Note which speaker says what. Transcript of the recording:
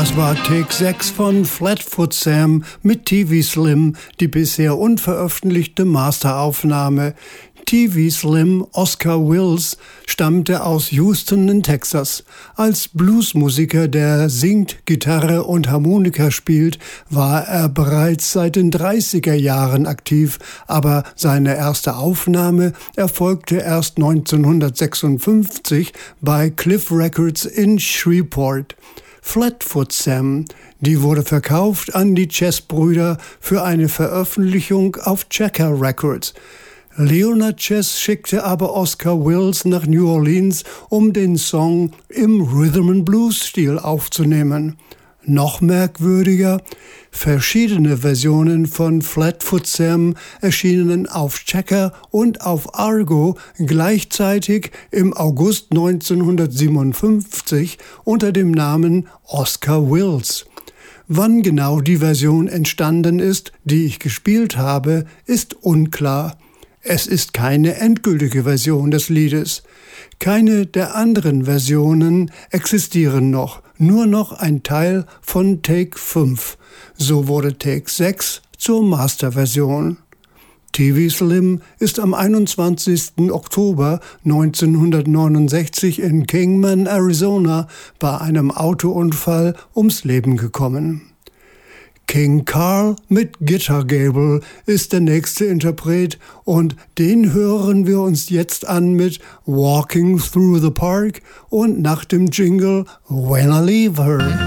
Speaker 1: Das war Take 6 von Flatfoot Sam mit TV Slim, die bisher unveröffentlichte Masteraufnahme. TV Slim, Oscar Wills, stammte aus Houston in Texas. Als Bluesmusiker, der singt, Gitarre und Harmonika spielt, war er bereits seit den 30er Jahren aktiv, aber seine erste Aufnahme erfolgte erst 1956 bei Cliff Records in Shreveport. Flatfoot Sam, die wurde verkauft an die Chess-Brüder für eine Veröffentlichung auf Checker Records. Leonard Chess schickte aber Oscar Wills nach New Orleans, um den Song im Rhythm-and-Blues-Stil aufzunehmen. Noch merkwürdiger, verschiedene Versionen von Flatfoot Sam erschienen auf Checker und auf Argo gleichzeitig im August 1957 unter dem Namen Oscar Wills. Wann genau die Version entstanden ist, die ich gespielt habe, ist unklar. Es ist keine endgültige Version des Liedes. Keine der anderen Versionen existieren noch, nur noch ein Teil von Take 5. So wurde Take 6 zur Masterversion. TV Slim ist am 21. Oktober 1969 in Kingman, Arizona, bei einem Autounfall ums Leben gekommen. King Carl mit Guitar Gable ist der nächste Interpret und den hören wir uns jetzt an mit Walking Through the Park und nach dem Jingle When I Leave Her.